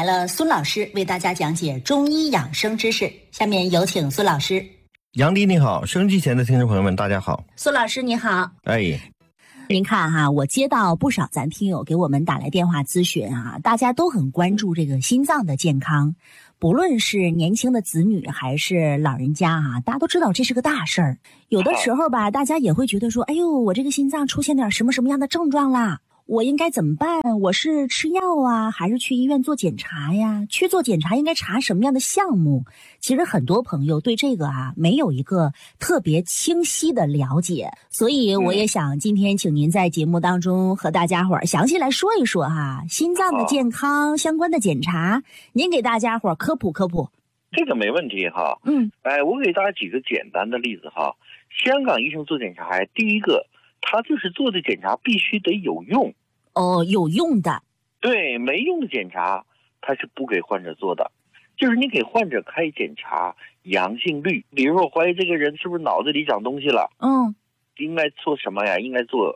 来了，孙老师为大家讲解中医养生知识。下面有请孙老师。 杨迪你好，收音机前的听众朋友们大家好。 孙老师你好。 您看哈，我接到不少咱听友给我们打来电话咨询啊，大家都很关注这个心脏的健康，不论是年轻的子女还是老人家啊，大家都知道这是个大事儿。有的时候吧，大家也会觉得说，哎呦，我这个心脏出现点什么样的症状啦，我应该怎么办？我是吃药啊，还是去医院做检查呀？去做检查应该查什么样的项目？其实很多朋友对这个没有一个特别清晰的了解，所以我也想今天请您在节目当中和大家伙儿详细来说一说心脏的健康相关的检查，您给大家伙儿科普科普。 这个没问题哈。我给大家举个简单的例子哈。香港医生做检查，第一个他就是做的检查必须得有用。 有用的。 对，没用的检查他是不给患者做的。就是你给患者开检查阳性率，比如说我怀疑这个人是不是脑子里长东西了，应该做什么呀？应该做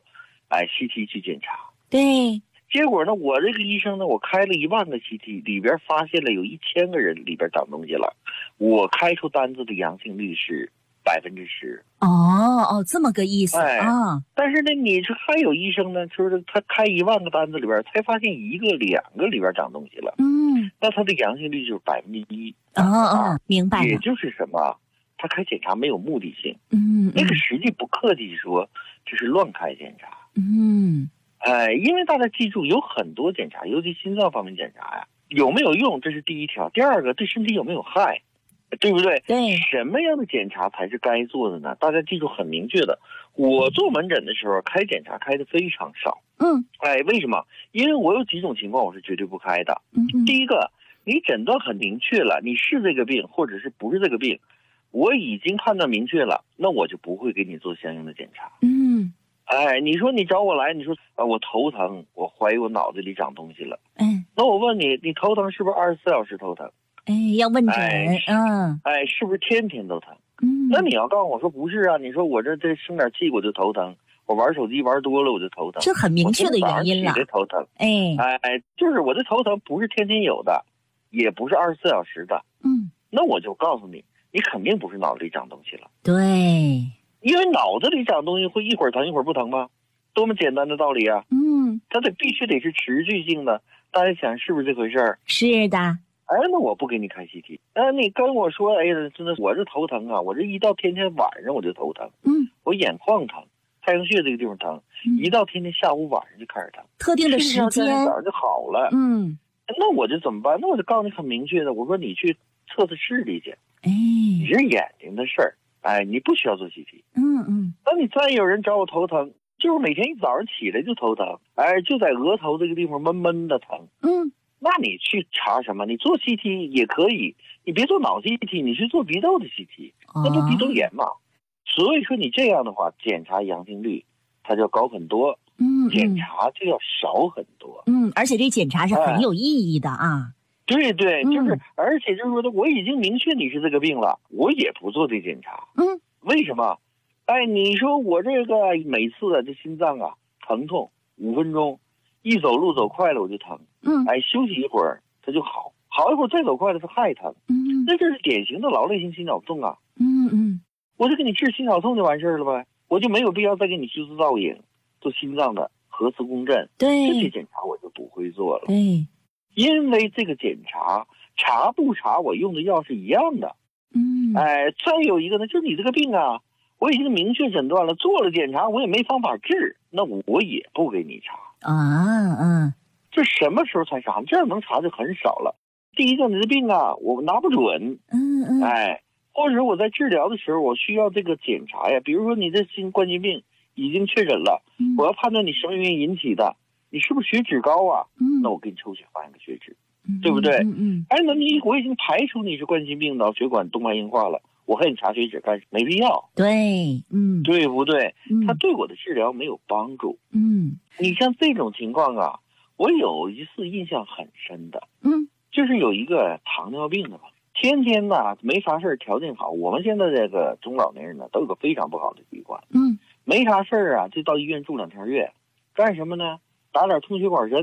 CT 去检查。 对。 结果呢，我这个医生呢，我开了1万个 CT， 里边发现了有1000个人里边长东西了，我开出单子的阳性率是10%。 这么个意思啊。 但是呢，你说还有医生呢，就是他开1万个单子里边才发现1个2个里边长东西了，那他的阳性率就是1%。 明白了。 也就是什么，他开检查没有目的性。那个实际不客气说，这是乱开检查。因为大家记住，有很多检查，尤其心脏方面检查呀，有没有用，这是第一条。第二个，对身体有没有害，对不对？ 对。 什么样的检查才是该做的呢？大家记住很明确的，我做门诊的时候开检查开的非常少。为什么？因为我有几种情况我是绝对不开的。第一个，你诊断很明确了，你是这个病或者是不是这个病，我已经判断明确了，那我就不会给你做相应的检查。你说你找我来，你说我头疼，我怀疑我脑子里长东西了。那我问你，你头疼是不是24小时头疼？ 要问诊。 是不是天天都疼？那你要告诉我说不是啊，你说我这生点气我就头疼，我玩手机玩多了我就头疼， 这很明确的原因了。 我头疼。就是我的头疼不是天天有的，也不是24小时的。那我就告诉你，你肯定不是脑子里长东西了。 对。 因为脑子里长东西会一会儿疼一会儿不疼吗？多么简单的道理啊！它必须得是持续性的。大家想是不是这回事儿？ 是的。 那我不给你开 CT。你跟我说，真的我这头疼啊，我这一到天天晚上我就头疼。我眼眶疼，太阳穴这个地方疼，一到天天下午晚上就开始疼。 特定的时间早上就好了。那我就怎么办？那我就告诉你很明确的，我说你去测视力去。你是眼睛的事儿。你不需要做 CT。那你再有人找我头疼，就是每天一早上起来就头疼，就在额头这个地方闷闷的疼。那你去查什么？你做 CT 也可以，你别做脑 CT， 你去做鼻窦的 CT， 那不鼻窦炎嘛。所以说你这样的话，检查阳性率它就要高很多，检查就要少很多。 而且这检查是很有意义的啊。 对，就是而且就是说我已经明确你是这个病了，我也不做这检查。为什么？你说我这个每次这心脏疼痛5分钟，一走路走快了我就疼。休息一会儿它就好一会儿再走快了它还疼。那这是典型的劳累性心绞痛啊。我就给你治心绞痛就完事儿了呗，我就没有必要再给你修斯造影，做心脏的核磁共振。 对， 这些检查我就不会做了。 对。 因为这个检查查不查我用的药是一样的。再有一个呢，就是你这个病我已经明确诊断了，做了检查我也没方法治，那我也不给你查。这什么时候才查？这样能查就很少了。第一个，你的病我拿不准。或者我在治疗的时候我需要这个检查呀，比如说你这心冠心病已经确诊了，我要判断你什么原因引起的，你是不是血脂高那我给你抽血发现个血脂，对不对？那我已经排除你是冠心病脑血管动脉硬化了，我还给你查血脂干什么？没必要。 对。 对不对？它对我的治疗没有帮助。你像这种情况我有一次印象很深的。就是有一个糖尿病的吧，天天没啥事条件好。我们现在这个中老年人都有个非常不好的习惯。没啥事就到医院住2天院，干什么呢？打点通血管针，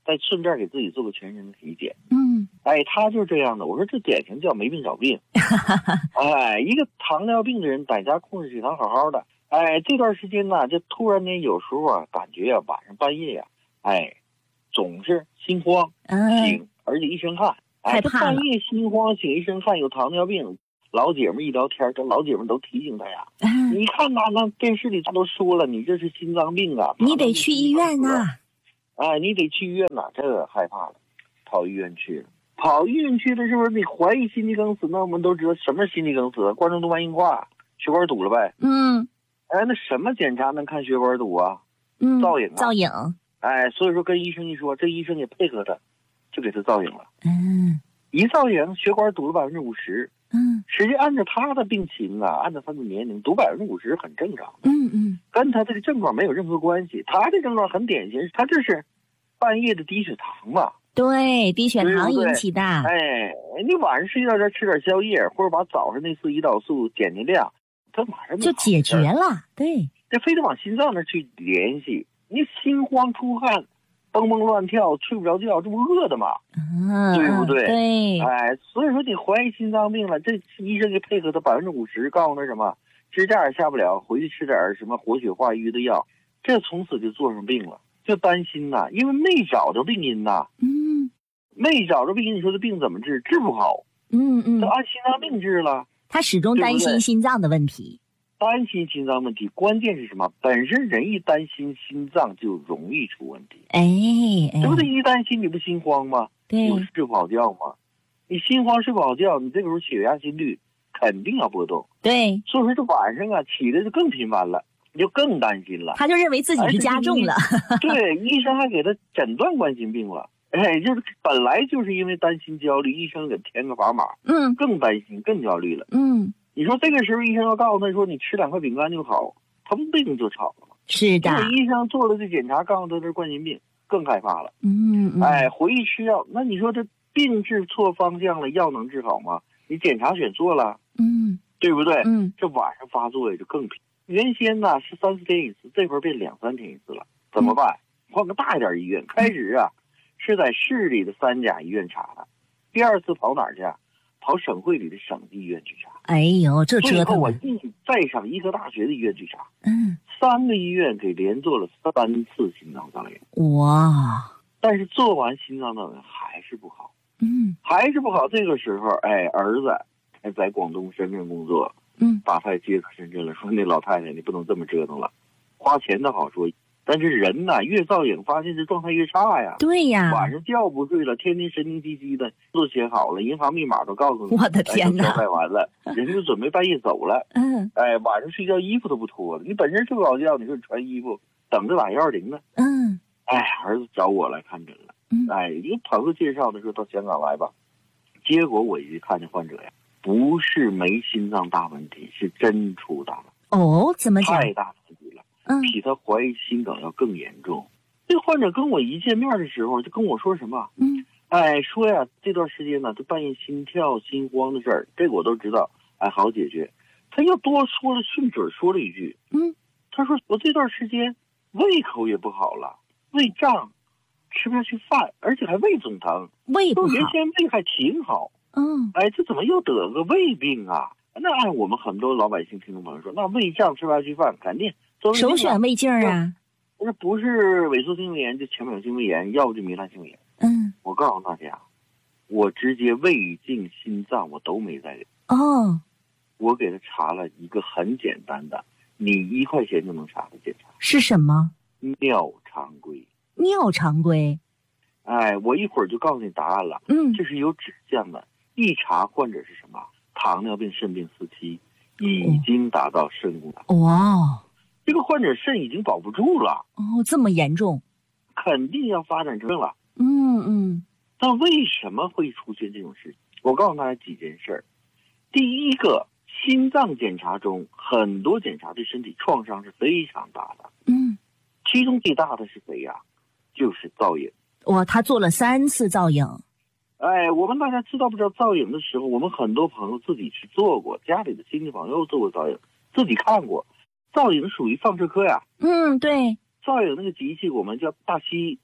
再顺便给自己做个全身的体检。他就是这样的。我说这典型叫没病找病。一个糖尿病的人在家控制血糖好好的，这段时间呢，就突然间有时候啊，感觉啊，晚上半夜呀，总是心慌醒，而且一身汗。这半夜心慌醒一身汗，有糖尿病。老姐们一聊天，这老姐们都提醒他呀。你看那电视里他都说了，你这是心脏病啊， 你得去医院呐。 你得去医院呐。这害怕了，跑医院去了。跑医院去了，是不是你怀疑心肌梗死？那我们都知道什么是心肌梗死，冠状动脉硬化，血管堵了呗。那什么检查能看血管堵啊？造影啊。 造影。 所以说跟医生一说，这医生也配合他，就给他造影了。一造影，血管堵了50%。实际按照他的病情啊，按照他的年龄，堵50%很正常。跟他这个症状没有任何关系。他的症状很典型，他这是半夜的低血糖嘛。 对，低血糖引起的。 你晚上睡觉前吃点宵夜，或者把早上那次胰岛素减减量，他马上就解决了。对， 这非得往心脏那去联系。你心慌出汗，蹦蹦乱跳，睡不着觉，这不饿的吗？对不对？ 对。 所以说你怀疑心脏病了，这医生给配合他50%，告诉他什么支架也下不了，回去吃点什么活血化瘀的药，这从此就做上病了，就担心呐，因为没找着病因呐。没找着病因，你说这病怎么治？治不好。都按心脏病治了， 他始终担心心脏的问题。 担心心脏问题，关键是什么？本身人一担心心脏就容易出问题。对不对？一担心你不心慌吗？ 对， 有睡不好觉吗？你心慌睡不好觉，你这个时候血压心率肯定要波动。 对， 所以说这晚上啊起的就更频繁了，你就更担心了。 他就认为自己是加重了。 对，医生还给他诊断冠心病了。就是本来就是因为担心焦虑，医生给填个砝码，更担心更焦虑了。你说这个时候医生要告诉他说你吃2块饼干就好，他不病就好了吗？ 是的。 医生做了这检查，告诉他这是冠心病，更害怕了。回去吃药，那你说这病治错方向了，药能治好吗？你检查选错了，对不对？这晚上发作也就更频。原先呢是3-4天一次，这会儿变2-3天一次了，怎么办？换个大一点医院。开始啊是在市里的3家医院查的，第二次跑哪儿去？跑省会里的省级医院去查。 哎呦，这折腾！ 最后我再上医科大学的医院去查。3个医院给连做了3次心脏造影。 哇！ 但是做完心脏造影还是不好。还是不好。这个时候，儿子还在广东深圳工作，把他接到深圳了，说那老太太你不能这么折腾了，花钱的好说。但是人呐，越造影发现这状态越差呀。 对呀， 晚上觉不睡了，天天神经兮兮的，都写好了，银行密码都告诉你。 我的天哪！ 交代完了，人就准备半夜走了。晚上睡觉衣服都不脱了，你本身睡不好觉，你说你穿衣服等着打120呢。儿子找我来看诊了。一个朋友介绍的说到香港来吧，结果我一看这患者呀，不是没心脏大问题，是真出大了。 怎么讲？ 太大问题了。比他怀疑心梗要更严重。这个患者跟我一见面的时候就跟我说什么？说呀，这段时间呢，他半夜心跳、心慌的事儿，这个我都知道，好解决。他又多说了，顺嘴说了一句，他说我这段时间胃口也不好了，胃胀，吃不下去饭，而且还胃总疼。 胃不好， 原先胃还挺好。这怎么又得个胃病啊？那按我们很多老百姓听众朋友说，那胃胀吃不下去饭，肯定首选胃镜啊。 那不是萎缩性胃炎就浅表性胃炎，要不就糜烂性胃炎。我告诉大家，我直接胃镜、心脏我都没在里。我给他查了一个很简单的，你1块钱就能查的检查。 是什么？ 尿常规。 尿常规。 我一会儿就告诉你答案了。这是有指向的。一查患者是什么？糖尿病肾病4期，已经达到肾功能。 哇！ 这个患者肾已经保不住了。 这么严重， 肯定要发展成了。那为什么会出现这种事情？我告诉大家几件事儿。第一个，心脏检查中很多检查对身体创伤是非常大的。其中最大的是谁呀？就是造影。 他做了3次造影。 我们大家知道不知道造影的时候，我们很多朋友自己去做过，家里的亲戚朋友做过造影，自己看过。造影属于放射科呀。 对。 造影那个机器我们叫大吸，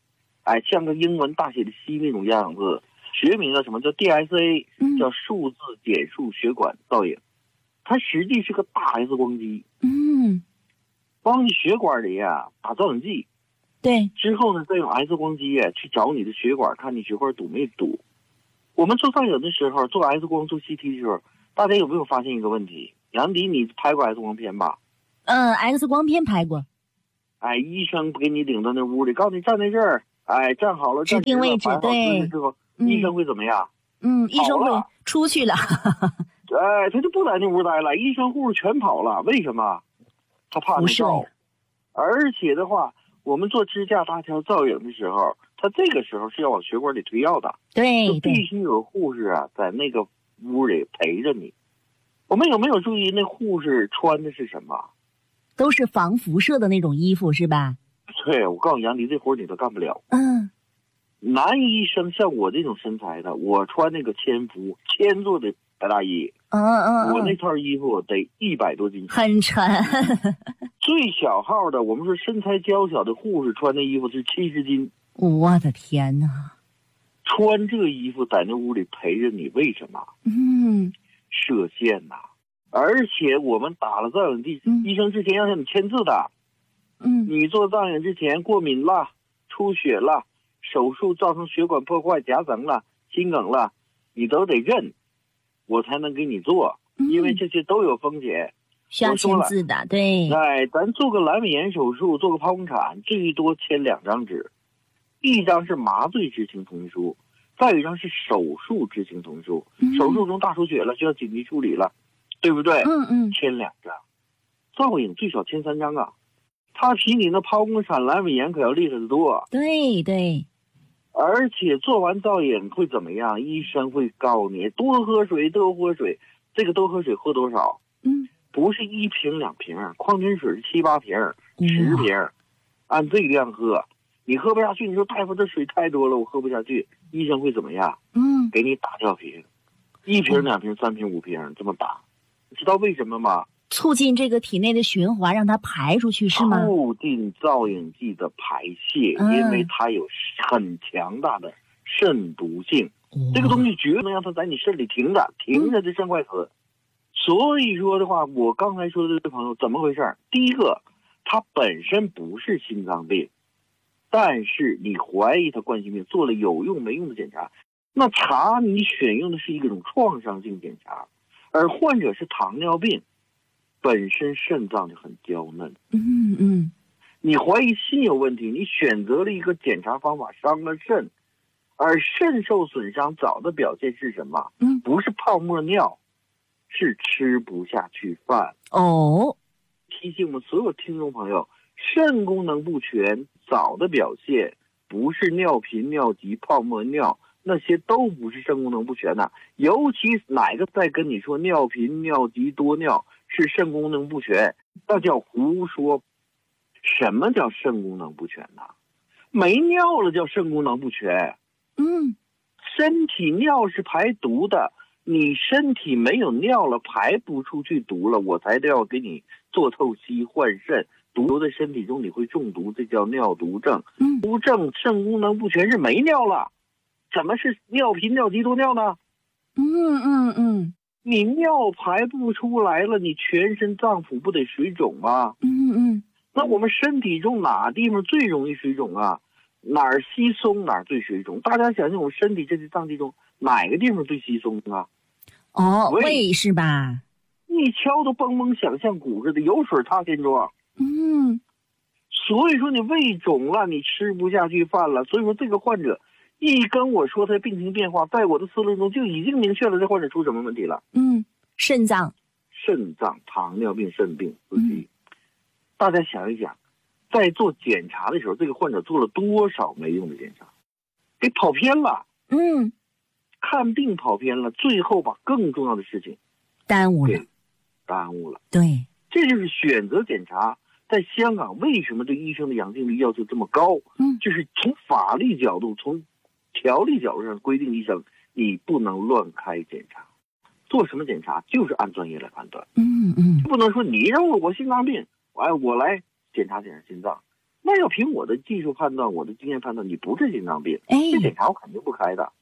像个英文大写的 C 那种样子，学名叫什么？叫 DSA，叫数字减数血管造影。它实际是个大 X 光机，往你血管里打造影剂， 对， 之后呢，再用 X 光机去找你的血管，看你血管堵没堵。我们做造影的时候，做 X 光、做 CT 的时候，大家有没有发现一个问题？杨迪，你拍过 X 光片吧 ？X 光片拍过。 医生不给你领到那屋里，告诉你站在这儿，站好了， 指定位置，对。 之后，医生会怎么样？ 医生会出去了。 他就不在那屋待了，医生护士全跑了。为什么？他怕你照。而且的话，我们做支架搭桥造影的时候，他这个时候是要往血管里推药的， 对， 就必须有护士在那个屋里陪着你。我们有没有注意那护士穿的是什么？ 都是防辐射的那种衣服是吧？ 对，我告诉杨迪，这活你都干不了。男医生像我这种身材的，我穿那个千做的白大衣，我那套衣服得100多斤， 很沉。 最小号的，我们说身材娇小的护士穿的衣服是70斤。 我的天哪！ 穿这衣服在那屋里陪着你，为什么？射线呐。而且我们打了造影剂，医生之前要向你签字的。你做造影之前过敏了、出血了、手术造成血管破坏、夹层了、心梗了，你都得认，我才能给你做，因为这些都有风险。 需要签字的，对。 咱做个阑尾炎手术，做个剖宫产，最多签2张纸，一张是麻醉知情同意书，再有一张是手术知情同意书。手术中大出血了，需要紧急处理了，对不对？签2张。造影最少签3张啊，他比你那剖宫产、阑尾炎可要厉害得多。 对对。 而且做完造影会怎么样？医生会告诉你多喝水，多喝水。这个多喝水喝多少？不是1瓶2瓶，矿泉水是7、8瓶、10瓶，按这个量喝。你喝不下去，你说大夫这水太多了，我喝不下去，医生会怎么样？给你打吊瓶，1瓶、2瓶、3瓶、5瓶这么打。你知道为什么吗？ 促进这个体内的循环，让它排出去是吗？ 促进造影剂的排泄，因为它有很强大的肾毒性，这个东西绝对能让它在你肾里停着这肾坏死。所以说的话，我刚才说的这位朋友怎么回事？第一个，他本身不是心脏病，但是你怀疑他冠心病，做了有用没用的检查，那查你选用的是一种创伤性检查，而患者是糖尿病，本身肾脏就很娇嫩。你怀疑心有问题，你选择了一个检查方法伤了肾，而肾受损伤早的表现是什么？不是泡沫尿，是吃不下去饭。提醒我们所有听众朋友，肾功能不全早的表现不是尿频、尿急、泡沫尿，那些都不是肾功能不全的。尤其哪个在跟你说尿频、尿急、多尿是肾功能不全，那叫胡说。什么叫肾功能不全呢？没尿了叫肾功能不全。身体尿是排毒的，你身体没有尿了，排不出去毒了，我才要给你做透析换肾。毒留在身体中你会中毒，这叫尿毒症。毒症肾功能不全是没尿了，怎么是尿频、尿急、多尿呢？你尿排不出来了，你全身脏腑不得水肿吗？那我们身体中哪地方最容易水肿啊？哪儿稀松哪儿最水肿？大家想想我们身体这些脏器中哪个地方最稀松啊？ 胃是吧？ 一敲都蹦蹦响，像鼓似的，有水擦天窗。所以说你胃肿了，你吃不下去饭了。所以说这个患者一跟我说他病情变化，在我的思路中就已经明确了这患者出什么问题了。 肾脏、 糖尿病、肾病、自己。大家想一想，在做检查的时候，这个患者做了多少没用的检查，给跑偏了。看病跑偏了，最后把更重要的事情耽误了。对， 这就是选择检查。在香港为什么对医生的阳性率要求这么高？就是从法律角度、从条例角度上规定医生你不能乱开检查，做什么检查就是按专业来判断。不能说你认为我心脏病，我来检查心脏， 那要凭我的技术判断，我的经验判断，你不是心脏病，这检查我肯定不开的。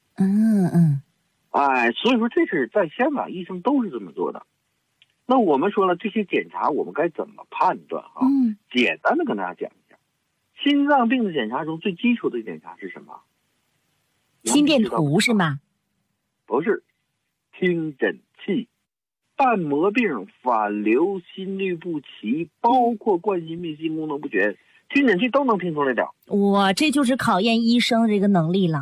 所以说这是在香港医生都是这么做的。那我们说了这些检查我们该怎么判断啊？简单的跟大家讲一下，心脏病的检查中最基础的检查是什么？ 心电图是吗？ 不是，听诊器。瓣膜病、反流、心律不齐，包括冠心病、心功能不全，听诊器都能听出来的。 哇，这就是考验医生这个能力了。